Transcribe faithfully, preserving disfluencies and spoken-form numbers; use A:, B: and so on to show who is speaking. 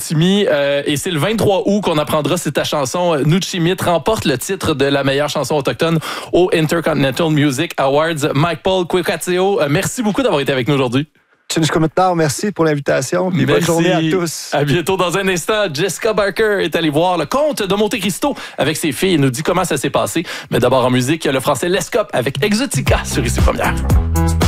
A: Chicoutimi. Euh, et c'est le vingt-trois août qu'on apprendra si ta chanson euh, Nuchimit remporte le titre de la meilleure chanson autochtone au Intercontinental Music Awards. Mike Paul Kwekateo, euh, merci beaucoup d'avoir été avec nous aujourd'hui.
B: Tchinichkomitnar, merci pour l'invitation. Puis bonne journée à tous.
A: À bientôt. Dans un instant, Jessica Barker est allée voir le conte de Monte Cristo avec ses filles. Elle nous dit comment ça s'est passé. Mais d'abord en musique, il y a le français Lescope avec Exotica sur Ici Première.